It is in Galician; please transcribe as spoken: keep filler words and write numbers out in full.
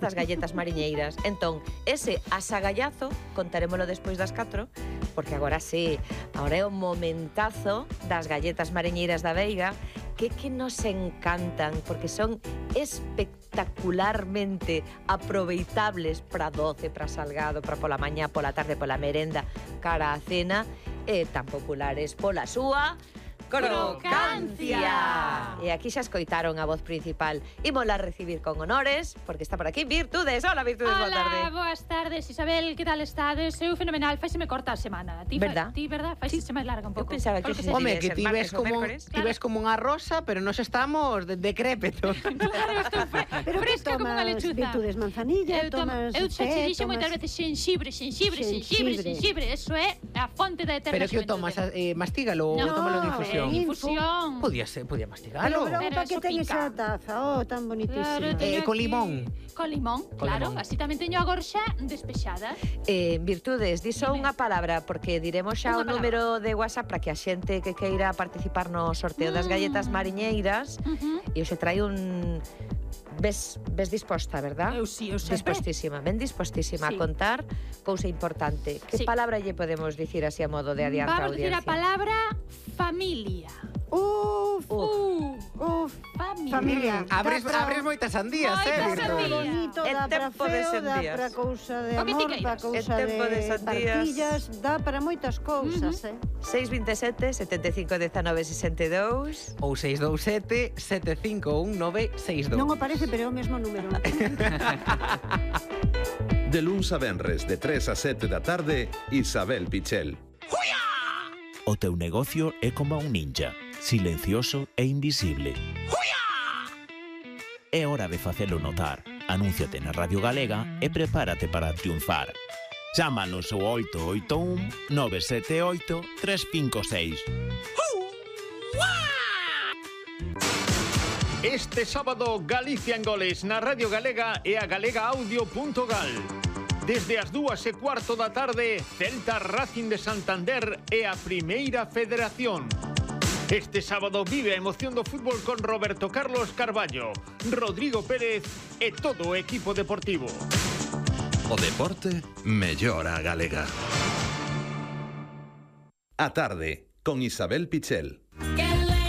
das galletas mariñeiras. Entón, ese asagallazo contarémolo despois das catro, porque agora sí, agora é o momentazo das galletas mariñeiras da Veiga, que que nos encantan, porque son espectacularmente aproveitables para doce, para salgado, para pola mañá, pola tarde, pola merenda, cara a cena, e tan populares pola súa crocancia. E aquí xa escoitaron a voz principal. Ímola a recibir con honores, porque está por aquí Virtudes. Hola, Virtudes, boa tarde. Hola, boas tardes, Isabel, que tal estades? Eu fenomenal, faiseme corta a semana. Ti, verdad? Ti, verdad? Faise sí. máis larga un pouco. Eu pensaba que, que Home, que ti ves como, ti ves como unha rosa, pero nos estamos de decrépetos. Claro, estou fre pero fresca como unha lechuza. Virtudes, manzanilla, eu tom, tomas Eu xa che dixo tomas... moitas veces xenxibre, xenxibre, xenxibre, xenxibre. Eso é a fonte da eterna Pero que o tomas, eh, mastígalo ou no, tómalo en infusión? En infusión. Podía ser, podía mastigalo. Pero, pero, Pero para que eso ten pica. esa taza, oh, tan bonitísima. Claro, Eh, con aquí- limón. Con limón, Con claro. limón. Así tamén teño a gorxa despexada. Eh, Virtudes, di só Dime. unha palabra, porque diremos xa Unha o palabra. número de WhatsApp para que a xente que queira participar no sorteo das Mm. galletas mariñeiras, Uh -huh. e hoxe trai un... Ves, ves disposta, verdad? Eu sí, eu sempre. Dispostísima, ben dispostísima Sí. a contar cousa importante. Que Sí. palabra lle podemos dicir así a modo de adiantar a Vamos a decir audiencia? a palabra familia. Uf, Uh, uf, familia. familia. Abres, Dá pra- abres moitas sandías, Moitas eh, Dá Virtudes? pra sandías. bonito, É dá para tempo de feo, dá sandías. para cousa de O que ti amor, queiras. para cousa É tempo de de sandías. partillas, dá para moitas cousas, eh. seis vinte e sete, setenta e cinco, dezenove, sesenta e dous. Ou seis dous sete, sete cinco un nove seis dous. Non o parece, pero é o mesmo número. De luns a venres, de tres a sete da tarde, Isabel Pichel. O teu negocio é como un ninja, silencioso e invisible. É hora de facelo notar. Anúnciate na Radio Galega e prepárate para triunfar. Chámanos ao oito oito un, nove sete oito, tres cinco seis. Este sábado, Galicia en goles na Radio Galega e a galega audio punto gal. Desde as dúas e cuarto da tarde, Celta Racing de Santander e a Primeira Federación. Este sábado vive a emoción do fútbol con Roberto Carlos Carballo, Rodrigo Pérez e todo o equipo deportivo. O deporte mellora a galega. A tarde, con Isabel Pichel.